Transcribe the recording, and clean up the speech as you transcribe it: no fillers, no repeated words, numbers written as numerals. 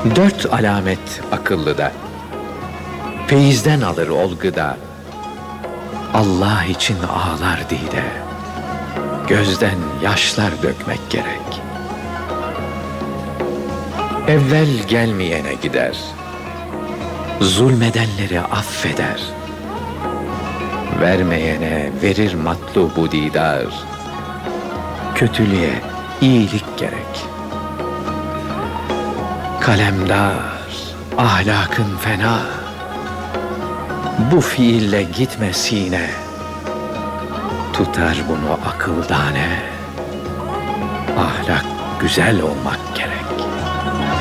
Dört alamet akıllıda, feyizden alır olgıda. Allah için ağlar dide, gözden yaşlar dökmek gerek. Evvel gelmeyene gider, zulmedenleri affeder. Vermeyene verir matlubu didar, kötülüğe iyilik gerek. Kalemdar, ahlakın fena, bu fiille gitme sine. Tutar bunu akıl dane, ahlak güzel olmak gerek.